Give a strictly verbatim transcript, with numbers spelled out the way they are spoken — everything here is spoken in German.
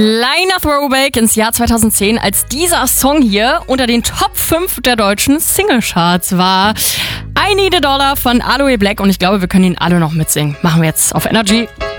Kleiner Throwback ins Jahr zweitausendzehn, als dieser Song hier unter den Top fünf der deutschen Singlecharts war. I Need a Dollar von Aloe Blacc und ich glaube, wir können ihn alle noch mitsingen. Machen wir jetzt auf Energy.